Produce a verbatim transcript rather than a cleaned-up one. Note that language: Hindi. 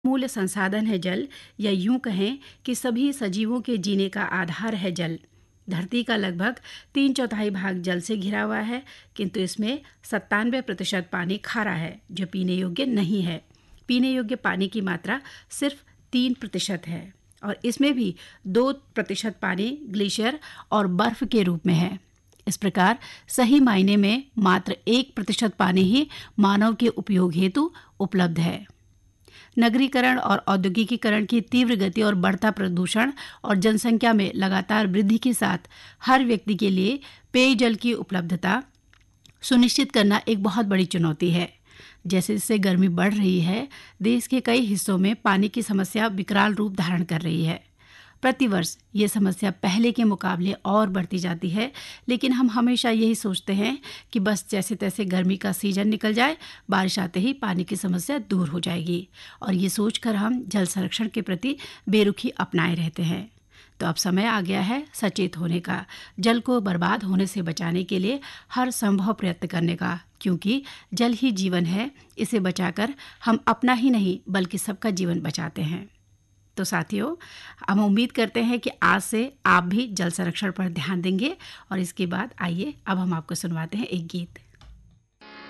मूल संसाधन है जल, या यूं कहें कि सभी सजीवों के जीने का आधार है जल। धरती का लगभग तीन चौथाई भाग जल से घिरा हुआ है, किंतु इसमें सत्तानवे प्रतिशत पानी खारा है जो पीने योग्य नहीं है। पीने योग्य पानी की मात्रा सिर्फ तीन प्रतिशत है और इसमें भी दो प्रतिशत पानी ग्लेशियर और बर्फ के रूप में है। इस प्रकार सही मायने में मात्र एक प्रतिशत पानी ही मानव के उपयोग हेतु उपलब्ध है। नगरीकरण और औद्योगिकीकरण की तीव्र गति और बढ़ता प्रदूषण और जनसंख्या में लगातार वृद्धि के साथ हर व्यक्ति के लिए पेयजल की उपलब्धता सुनिश्चित करना एक बहुत बड़ी चुनौती है। जैसे जैसे गर्मी बढ़ रही है, देश के कई हिस्सों में पानी की समस्या विकराल रूप धारण कर रही है। प्रतिवर्ष ये समस्या पहले के मुकाबले और बढ़ती जाती है, लेकिन हम हमेशा यही सोचते हैं कि बस जैसे तैसे गर्मी का सीजन निकल जाए, बारिश आते ही पानी की समस्या दूर हो जाएगी, और ये सोचकर हम जल संरक्षण के प्रति बेरुखी अपनाए रहते हैं। तो अब समय आ गया है सचेत होने का, जल को बर्बाद होने से बचाने के लिए हर संभव प्रयत्न करने का, क्योंकि जल ही जीवन है। इसे बचाकर हम अपना ही नहीं बल्कि सबका जीवन बचाते हैं। तो साथियों, हम उम्मीद करते हैं कि आज से आप भी जल संरक्षण पर ध्यान देंगे। और इसके बाद आइए अब हम आपको सुनवाते हैं एक गीत।